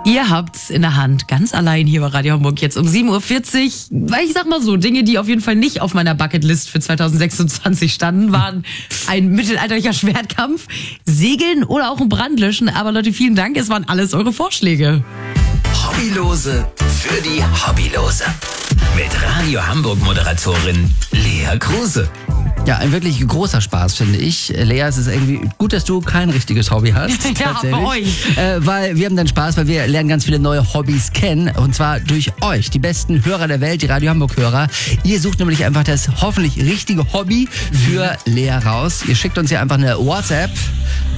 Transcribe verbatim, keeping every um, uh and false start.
Ihr habt's in der Hand, ganz allein hier bei Radio Hamburg jetzt um sieben Uhr vierzig. Weil ich sag mal so, Dinge, die auf jeden Fall nicht auf meiner Bucketlist für zwanzig sechsundzwanzig standen, waren ein mittelalterlicher Schwertkampf, Segeln oder auch ein Brand löschen. Aber Leute, vielen Dank, es waren alles eure Vorschläge. Hobbylose für die Hobbylose. Mit Radio Hamburg Moderatorin Lea Kruse. Ja, ein wirklich großer Spaß, finde ich. Lea, es ist irgendwie gut, dass du kein richtiges Hobby hast. Ja, bei euch. Äh, weil wir haben dann Spaß, weil wir lernen ganz viele neue Hobbys kennen. Und zwar durch euch, die besten Hörer der Welt, die Radio Hamburg-Hörer. Ihr sucht nämlich einfach das hoffentlich richtige Hobby für Lea raus. Ihr schickt uns ja einfach eine WhatsApp